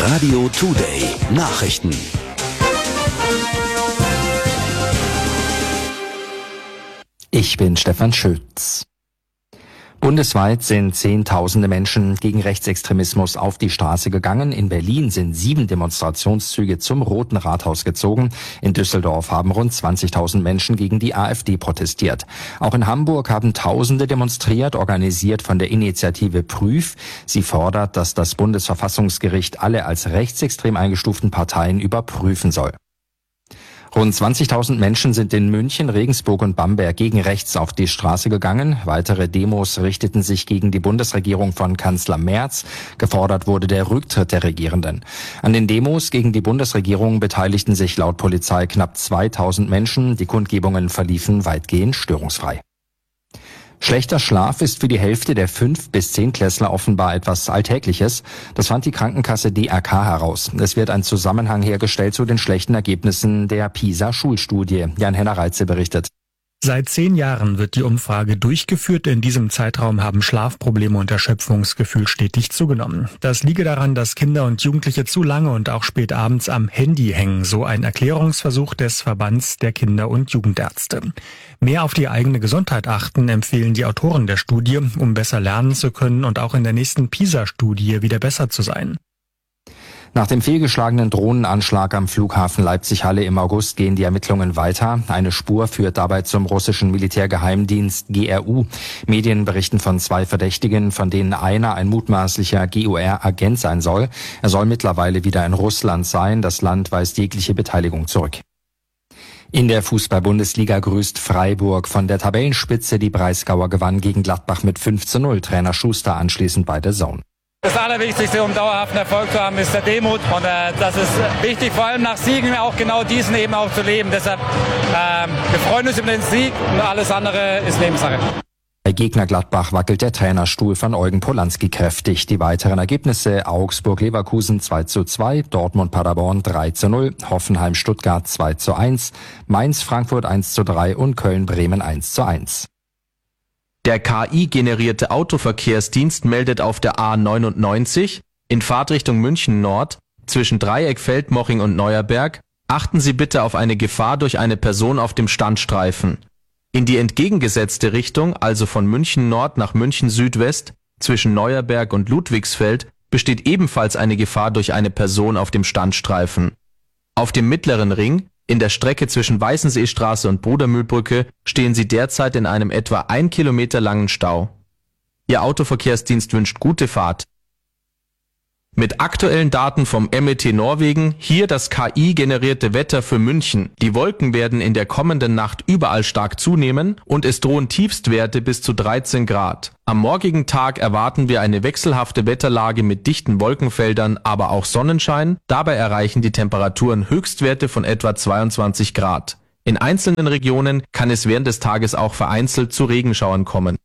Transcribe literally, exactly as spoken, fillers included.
Radio Today Nachrichten. Ich bin Stefan Schütz. Bundesweit sind Zehntausende Menschen gegen Rechtsextremismus auf die Straße gegangen. In Berlin sind sieben Demonstrationszüge zum Roten Rathaus gezogen. In Düsseldorf haben rund zwanzigtausend Menschen gegen die AfD protestiert. Auch in Hamburg haben Tausende demonstriert, organisiert von der Initiative Prüf. Sie fordert, dass das Bundesverfassungsgericht alle als rechtsextrem eingestuften Parteien überprüfen soll. Rund zwanzigtausend Menschen sind in München, Regensburg und Bamberg gegen rechts auf die Straße gegangen. Weitere Demos richteten sich gegen die Bundesregierung von Kanzler Merz. Gefordert wurde der Rücktritt der Regierenden. An den Demos gegen die Bundesregierung beteiligten sich laut Polizei knapp zweitausend Menschen. Die Kundgebungen verliefen weitgehend störungsfrei. Schlechter Schlaf ist für die Hälfte der fünf- bis Zehnklässler offenbar etwas Alltägliches. Das fand die Krankenkasse D R K heraus. Es wird ein Zusammenhang hergestellt zu den schlechten Ergebnissen der PISA-Schulstudie. Jan-Henner Reitze berichtet. Seit zehn Jahren wird die Umfrage durchgeführt. In diesem Zeitraum haben Schlafprobleme und Erschöpfungsgefühl stetig zugenommen. Das liege daran, dass Kinder und Jugendliche zu lange und auch spät abends am Handy hängen, so ein Erklärungsversuch des Verbands der Kinder- und Jugendärzte. Mehr auf die eigene Gesundheit achten, empfehlen die Autoren der Studie, um besser lernen zu können und auch in der nächsten PISA-Studie wieder besser zu sein. Nach dem fehlgeschlagenen Drohnenanschlag am Flughafen Leipzig-Halle im August gehen die Ermittlungen weiter. Eine Spur führt dabei zum russischen Militärgeheimdienst G R U. Medien berichten von zwei Verdächtigen, von denen einer ein mutmaßlicher G U R-Agent sein soll. Er soll mittlerweile wieder in Russland sein. Das Land weist jegliche Beteiligung zurück. In der Fußball-Bundesliga grüßt Freiburg. Von der Tabellenspitze die Breisgauer gewann gegen Gladbach mit fünf zu null. Trainer Schuster anschließend bei der Zone. Das Allerwichtigste, um dauerhaften Erfolg zu haben, ist der Demut. Und äh, das ist wichtig, vor allem nach Siegen auch genau diesen eben auch zu leben. Deshalb, äh, wir freuen uns über den Sieg und alles andere ist Nebensache. Bei Gegner Gladbach wackelt der Trainerstuhl von Eugen Polanski kräftig. Die weiteren Ergebnisse: Augsburg-Leverkusen zwei zu zwei, Dortmund-Paderborn drei zu null, Hoffenheim-Stuttgart zwei zu eins, Mainz-Frankfurt eins zu drei und Köln-Bremen eins zu eins. Der K I-generierte Autoverkehrsdienst meldet auf der A neunundneunzig in Fahrtrichtung München Nord zwischen Dreieck, Feldmoching und Neuerberg: Achten Sie bitte auf eine Gefahr durch eine Person auf dem Standstreifen. In die entgegengesetzte Richtung, also von München Nord nach München Südwest zwischen Neuerberg und Ludwigsfeld, besteht ebenfalls eine Gefahr durch eine Person auf dem Standstreifen. Auf dem Mittleren Ring, in der Strecke zwischen Weißenseestraße und Brudermühlbrücke, stehen Sie derzeit in einem etwa ein Kilometer langen Stau. Ihr Autoverkehrsdienst wünscht gute Fahrt. Mit aktuellen Daten vom M E T Norwegen, hier das K I-generierte Wetter für München. Die Wolken werden in der kommenden Nacht überall stark zunehmen und es drohen Tiefstwerte bis zu dreizehn Grad. Am morgigen Tag erwarten wir eine wechselhafte Wetterlage mit dichten Wolkenfeldern, aber auch Sonnenschein. Dabei erreichen die Temperaturen Höchstwerte von etwa zweiundzwanzig Grad. In einzelnen Regionen kann es während des Tages auch vereinzelt zu Regenschauern kommen.